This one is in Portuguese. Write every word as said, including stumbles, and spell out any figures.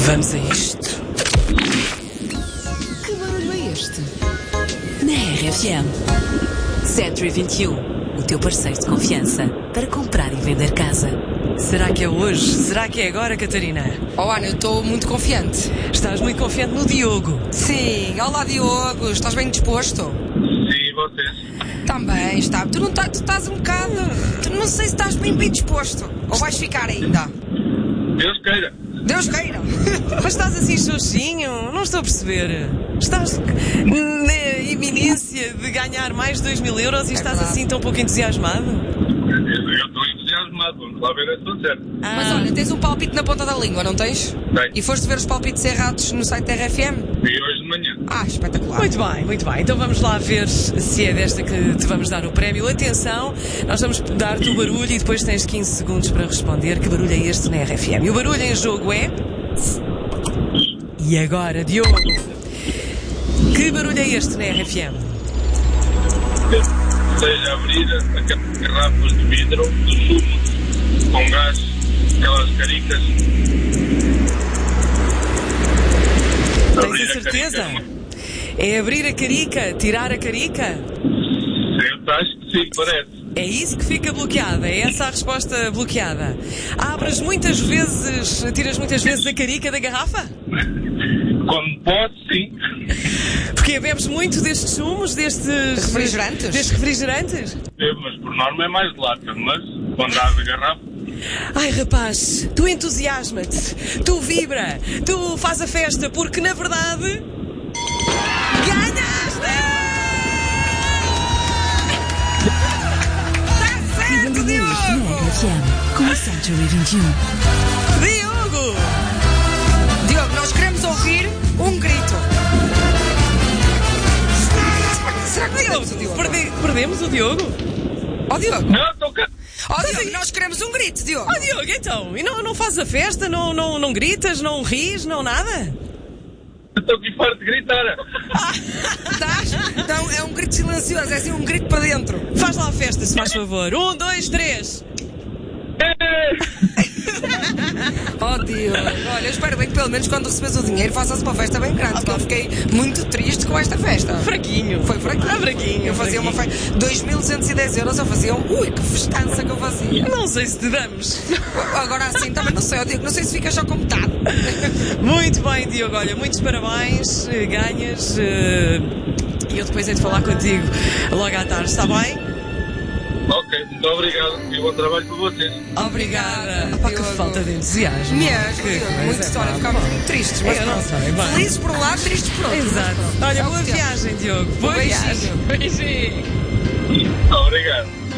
Vamos a isto. Que barulho é este? Na R F M. Century vinte e um, o teu parceiro de confiança para comprar e vender casa. Será que é hoje? Será que é agora, Catarina? Oh, Ana, eu estou muito confiante. Estás muito confiante no Diogo? Sim. Olá, Diogo. Estás bem disposto? Sim, vocês? Também, está. Tu não tá, tu estás um bocado... Tu não sei se estás bem bem disposto. Ou vais ficar ainda? Deus queira. Deus queira. Mas estás assim xoxinho? Não estou a perceber. Estás na iminência de ganhar mais de dois mil euros e É estás verdade. assim tão pouco entusiasmado? Eu estou entusiasmado, vamos lá ver a sua certa. Ah, Mas olha, tens um palpite na ponta da língua, não tens? Tenho. E foste ver os palpites errados no site da R F M? Vi hoje de manhã. Ah, espetacular. Muito bem, muito bem. Então vamos lá ver se é desta que te vamos dar o prémio. Atenção, nós vamos dar-te o barulho e depois tens quinze segundos para responder. Que barulho é este na R F M? E o barulho em jogo é... E agora, Diogo? Que barulho é este na R F M? Seja abrir aquelas garrafas de vidro, do sumo, com gás, aquelas caricas. Tens Abrir a certeza? carica. É abrir a carica, tirar a carica? Eu acho que sim, parece. É isso que fica bloqueada, é essa a resposta bloqueada. Abres muitas vezes, tiras muitas vezes a carica da garrafa? Quando posso, sim. Porque bebes muito destes sumos, destes... Refrigerantes? Destes refrigerantes? Bebo, mas por norma é mais de lata, mas quando abre a garrafa, Ai, rapaz, tu entusiasma-te, tu vibra, tu faz a festa, porque na verdade... Ganhaste! Está certo, Na Diogo! R F M, com a Century vinte e um. Diogo! Diogo, nós queremos ouvir um grito. Será que perdemos o Diogo? Perde- perdemos o Diogo? Ó, Diogo. não, estou cá. Ó, Diogo, nós queremos um grito, Diogo. Oh, Diogo, então, e não, não fazes a festa, não, não, não gritas, não ris, não nada? Estou aqui farto de gritar. Estás? Então é um grito silencioso, é assim um grito para dentro. Faz lá a festa, se faz favor. Um, dois, três. Oh, Diogo. Olha, eu espero bem que pelo menos quando recebes o dinheiro faças uma festa bem grande, porque eu fiquei muito triste com esta festa. Fraquinho. Foi fraquinho. Ah, fraquinho, Eu fazia uma fraquinho. festa. dois mil duzentos e dez euros eu fazia. Ui, que festança que eu fazia. Não sei se te damos. Agora assim também não sei, ó, Diogo, não sei se fica só com metade. Muito bem, Diogo. Olha, muitos parabéns. eh, Ganhas. eh, E eu depois hei de falar contigo logo à tarde, está bem? Ok, muito obrigado e bom trabalho para vocês. Obrigada. Pá, que Diogo. falta de entusiasmo. Mesmo, Que Diogo, coisa, muito história. pá. Ficámos muito tristes, mas Eu não pronto. sei, bem. Felizes por um lado, tristes por outro. Exato. Mas pronto. Olha, É o boa que temos. viagem, Diogo. Boa beijinho. viagem. Beijinho. Obrigado.